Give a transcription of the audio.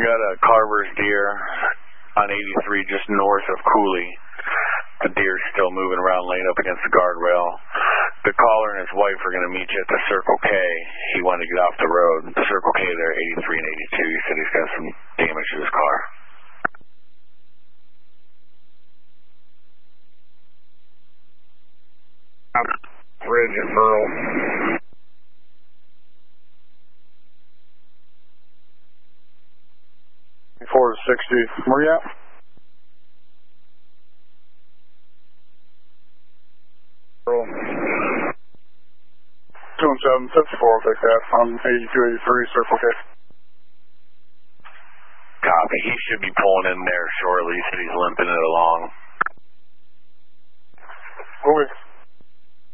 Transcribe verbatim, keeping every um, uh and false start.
We got a Carver's deer on eighty-three just north of Cooley. The deer's still moving around, laying up against the guardrail. The caller and his wife are going to meet you at the Circle K. He wanted to get off the road. The Circle K there, eighty-three and eighty-two. He said he's got some damage to his car. Ridge and Burl. four to sixty. Where you at? Burl. two and seven, fifty-four, I'll take that. On eighty-two, eighty-three, Circle K. Copy. He should be pulling in there shortly. He said he's limping it along. Moving.